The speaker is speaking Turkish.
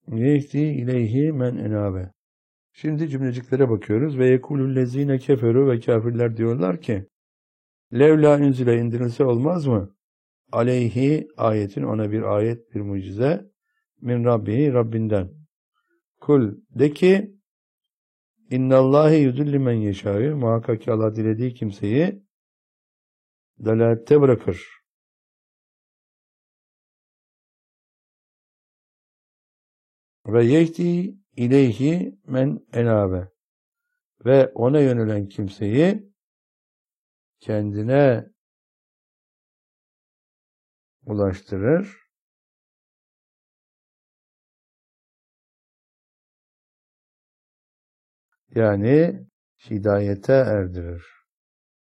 Yehdi ileyhi men enabe. Şimdi cümleciklere bakıyoruz. Ve yekulüllezine keferu ve kafirler diyorlar ki Levla unzile indirilse olmaz mı? Aleyhi ayetin ona bir ayet, bir mucize min Rabbihi Rabbinden. Kul de ki İnnallâhe yudilli men yeşâ'ı muhakkak ki Allah dilediği kimseyi dalalette bırakır. Ve yehdi ileyhi men enabe. Ve ona yönelen kimseyi kendine ulaştırır. Yani hidayete erdirir.